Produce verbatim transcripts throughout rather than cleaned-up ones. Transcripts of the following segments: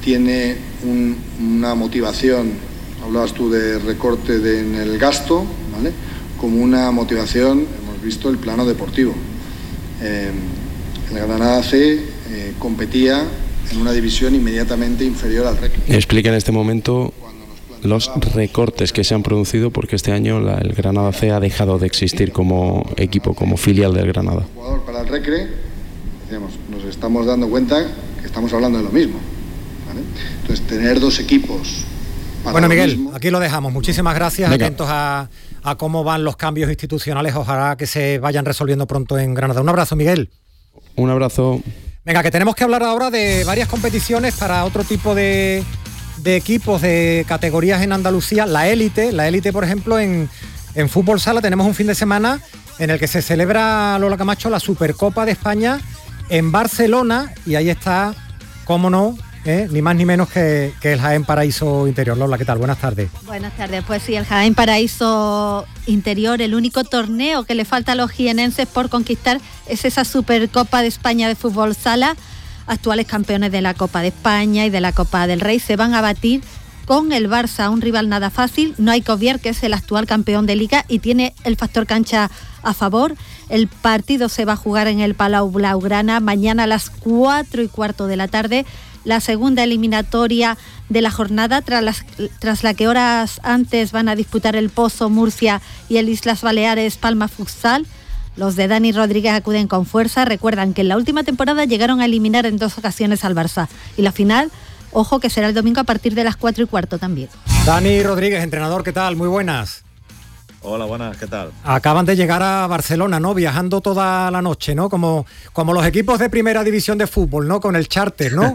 tiene un, una motivación, hablabas tú de recorte de, en el gasto, ¿vale? Como una motivación, hemos visto el plano deportivo. Eh, el Granada C eh, competía en una división inmediatamente inferior al Recre. Explica en este momento los recortes que se han producido, porque este año la, el Granada C ha dejado de existir como equipo, como filial del Granada. Jugador para el Recre, digamos, nos estamos dando cuenta que estamos hablando de lo mismo, ¿vale? Entonces, tener dos equipos para bueno, Miguel, mismo... aquí lo dejamos. Muchísimas gracias. Venga. Atentos a, a cómo van los cambios institucionales. Ojalá que se vayan resolviendo pronto en Granada. Un abrazo, Miguel. Un abrazo. Venga, que tenemos que hablar ahora de varias competiciones para otro tipo de... de equipos de categorías en Andalucía, la élite, la élite por ejemplo en, en fútbol sala tenemos un fin de semana en el que se celebra, Lola Camacho, la Supercopa de España en Barcelona, y ahí está, cómo no, ¿eh? ni más ni menos que, que el Jaén Paraíso Interior. Lola, ¿qué tal? Buenas tardes. Buenas tardes, pues sí, el Jaén Paraíso Interior, el único torneo que le falta a los jienenses por conquistar es esa Supercopa de España de fútbol sala. Actuales campeones de la Copa de España y de la Copa del Rey se van a batir con el Barça, un rival nada fácil. No hay que obviar que es el actual campeón de Liga y tiene el factor cancha a favor. El partido se va a jugar en el Palau Blaugrana mañana a las cuatro y cuarto de la tarde. La segunda eliminatoria de la jornada, tras, las, tras la que horas antes van a disputar el Pozo Murcia y el Islas Baleares Palma Futsal. Los de Dani Rodríguez acuden con fuerza. Recuerdan que en la última temporada llegaron a eliminar en dos ocasiones al Barça. Y la final, ojo, que será el domingo a partir de las cuatro y cuarto también. Dani Rodríguez, entrenador, ¿qué tal? Muy buenas. Hola, buenas, ¿qué tal? Acaban de llegar a Barcelona, ¿no? Viajando toda la noche, ¿no? Como, como los equipos de primera división de fútbol, ¿no? Con el charter, ¿no?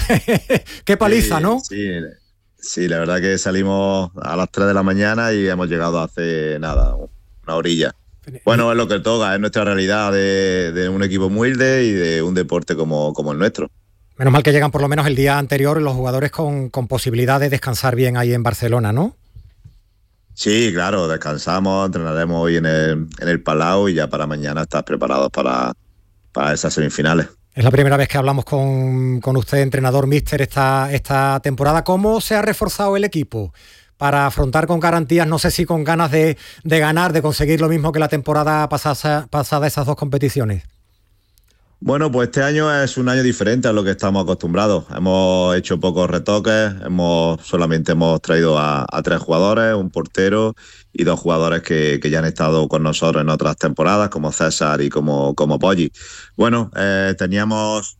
Qué paliza, sí, ¿no? Sí, sí, la verdad que salimos a las tres de la mañana y hemos llegado hace nada, una orilla. Bueno, es lo que toca, es nuestra realidad de, de un equipo humilde y de un deporte como, como el nuestro. Menos mal que llegan por lo menos el día anterior los jugadores con, con posibilidad de descansar bien ahí en Barcelona, ¿no? Sí, claro, descansamos, entrenaremos hoy en el, en el Palau y ya para mañana estar preparados para, para esas semifinales. Es la primera vez que hablamos con, con usted, entrenador míster, esta, esta temporada. ¿Cómo se ha reforzado el equipo para afrontar con garantías, no sé si con ganas de, de ganar, de conseguir lo mismo que la temporada pasada, pasada esas dos competiciones? Bueno, pues este año es un año diferente a lo que estamos acostumbrados. Hemos hecho pocos retoques, hemos solamente hemos traído a, a tres jugadores, un portero y dos jugadores que, que ya han estado con nosotros en otras temporadas, como César y como, como Poggi. Bueno, eh, teníamos...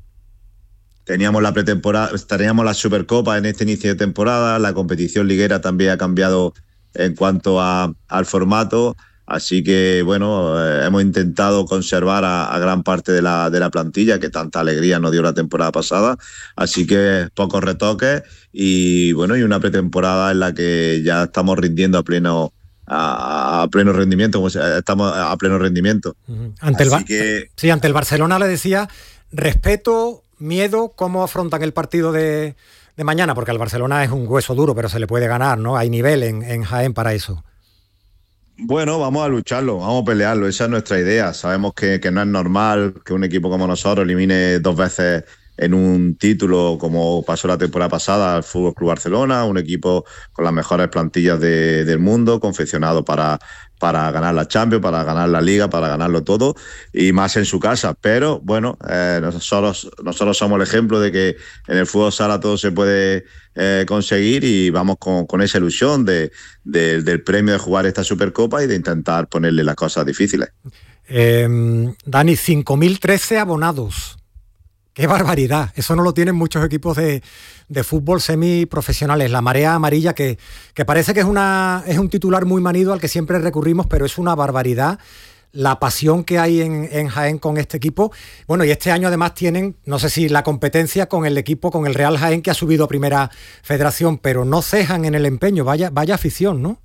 Teníamos la pretemporada, teníamos la Supercopa en este inicio de temporada, la competición liguera también ha cambiado en cuanto a, al formato, así que bueno, eh, hemos intentado conservar a, a gran parte de la, de la plantilla que tanta alegría nos dio la temporada pasada, así que pocos retoques y bueno, y una pretemporada en la que ya estamos rindiendo a pleno a, a pleno rendimiento, estamos a pleno rendimiento. Uh-huh. Ante el así que... Sí, ante el Barcelona le decía respeto, miedo, ¿cómo afrontan el partido de, de mañana? Porque el Barcelona es un hueso duro, pero se le puede ganar, ¿no? Hay nivel en, en Jaén para eso. Bueno, vamos a lucharlo, vamos a pelearlo, esa es nuestra idea. Sabemos que, que no es normal que un equipo como nosotros elimine dos veces en un título, como pasó la temporada pasada al F C Barcelona, un equipo con las mejores plantillas de, del mundo, confeccionado para, para ganar la Champions, para ganar la Liga, para ganarlo todo, y más en su casa. Pero bueno, eh, nosotros, nosotros somos el ejemplo de que en el fútbol sala todo se puede eh, conseguir, y vamos con, con esa ilusión de, de, del premio de jugar esta Supercopa y de intentar ponerle las cosas difíciles. Eh, Dani, cinco mil trece abonados. ¡Qué barbaridad! Eso no lo tienen muchos equipos de, de fútbol semiprofesionales. La marea amarilla, que, que parece que es, una, es un titular muy manido al que siempre recurrimos, pero es una barbaridad la pasión que hay en, en Jaén con este equipo. Bueno, y este año además tienen, no sé si la competencia con el equipo, con el Real Jaén, que ha subido a Primera Federación, pero no cejan en el empeño. Vaya, vaya afición, ¿no?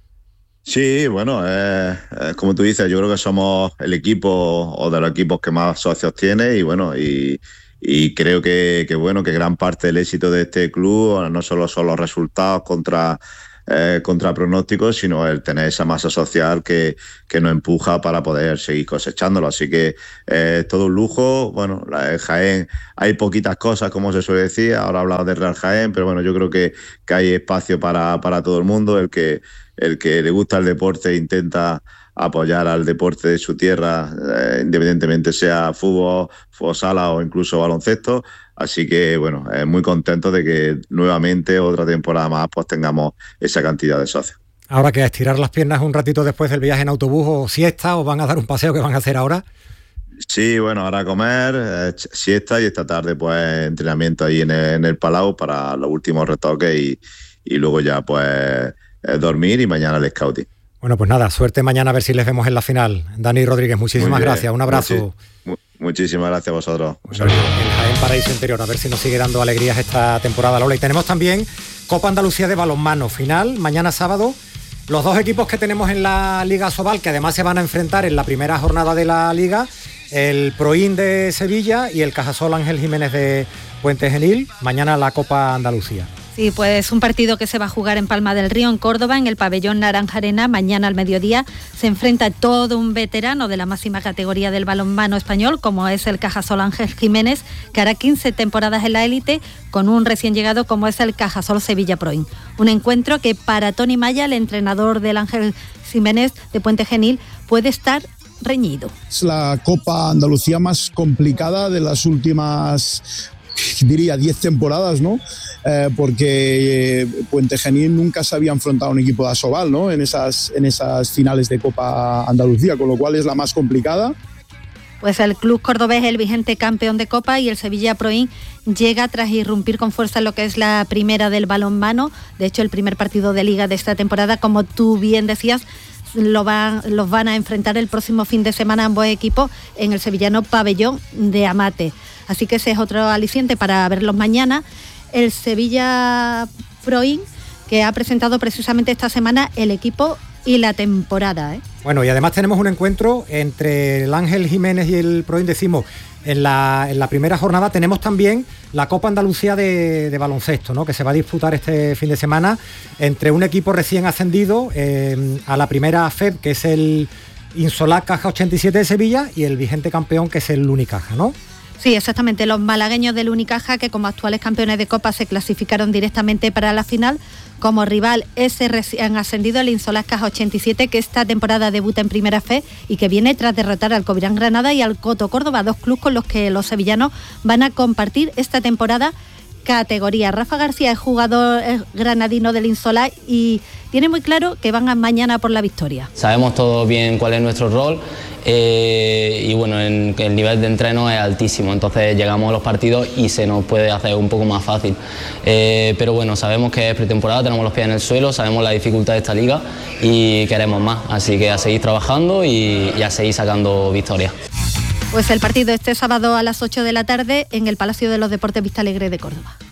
Sí, bueno, eh, eh, como tú dices, yo creo que somos el equipo o de los equipos que más socios tiene, y bueno, y, y creo que, que bueno, que gran parte del éxito de este club no solo son los resultados contra eh, contra pronósticos, sino el tener esa masa social que, que nos empuja para poder seguir cosechándolo. Así que eh, es todo un lujo. Bueno, la, el Jaén, hay poquitas cosas, como se suele decir. Ahora hablamos de Real Jaén, pero bueno, yo creo que, que hay espacio para, para todo el mundo. El que, el que le gusta el deporte intenta apoyar al deporte de su tierra, eh, independientemente sea fútbol, fútbol sala o incluso baloncesto. Así que, bueno, eh, muy contento de que nuevamente, otra temporada más, pues tengamos esa cantidad de socios. Ahora que a estirar las piernas un ratito después del viaje en autobús o siesta, ¿o van a dar un paseo que van a hacer ahora? Sí, bueno, ahora a comer, eh, siesta, y esta tarde pues entrenamiento ahí en el, en el Palau para los últimos retoques y, y luego ya pues eh, dormir y mañana el scouting. Bueno, pues nada, suerte mañana a ver si les vemos en la final. Dani Rodríguez, muchísimas gracias, un abrazo. Muchi- muchísimas gracias a vosotros. Bueno, el Jaén Paraíso Interior, a ver si nos sigue dando alegrías esta temporada, Lola. Y tenemos también Copa Andalucía de balonmano, final, mañana sábado. Los dos equipos que tenemos en la Liga Sobal, que además se van a enfrentar en la primera jornada de la Liga, el Proin de Sevilla y el Cajasol Ángel Jiménez de Puente Genil, mañana la Copa Andalucía. Sí, pues un partido que se va a jugar en Palma del Río, en Córdoba, en el pabellón Naranja Arena. Mañana al mediodía se enfrenta todo un veterano de la máxima categoría del balonmano español, como es el Cajasol Ángel Jiménez, que hará quince temporadas en la élite, con un recién llegado como es el Cajasol Sevilla Proin. Un encuentro que para Tony Maya, el entrenador del Ángel Jiménez de Puente Genil, puede estar reñido. Es la Copa Andalucía más complicada de las últimas, diría, diez temporadas, ¿no? Eh, porque eh, Puente Genil nunca se había enfrentado a un equipo de Asobal, ¿no? En esas, en esas finales de Copa Andalucía, con lo cual es la más complicada. Pues el club cordobés, el vigente campeón de Copa, y el Sevilla Proin llega tras irrumpir con fuerza en lo que es la primera del balonmano. De hecho, el primer partido de Liga de esta temporada, como tú bien decías, lo van, los van a enfrentar el próximo fin de semana ambos equipos en el sevillano pabellón de Amate. Así que ese es otro aliciente para verlos mañana. El Sevilla Proin, que ha presentado precisamente esta semana el equipo y la temporada, ¿eh? Bueno, y además tenemos un encuentro entre el Ángel Jiménez y el Proin, decimos, en la, en la primera jornada tenemos también la Copa Andalucía de, de baloncesto, ¿no? Que se va a disputar este fin de semana entre un equipo recién ascendido eh, a la primera F E B, que es el Insolac Caja ochenta y siete de Sevilla, y el vigente campeón, que es el Unicaja, ¿no? Sí, exactamente. Los malagueños del Unicaja, que como actuales campeones de Copa se clasificaron directamente para la final. Como rival, ese recién ascendido, el Insolac Caja ochenta y siete, que esta temporada debuta en Primera F y que viene tras derrotar al Covirán Granada y al Coto Córdoba, dos clubes con los que los sevillanos van a compartir esta temporada categoría. Rafa García es jugador es granadino del Insolac y tiene muy claro que van a mañana por la victoria. Sabemos todos bien cuál es nuestro rol. Eh, y bueno, en, el nivel de entreno es altísimo, entonces llegamos a los partidos y se nos puede hacer un poco más fácil. Eh, pero bueno, sabemos que es pretemporada, tenemos los pies en el suelo, sabemos la dificultad de esta liga y queremos más, así que a seguir trabajando y, y a seguir sacando victorias. Pues el partido este sábado a las ocho de la tarde en el Palacio de los Deportes Vista Alegre de Córdoba.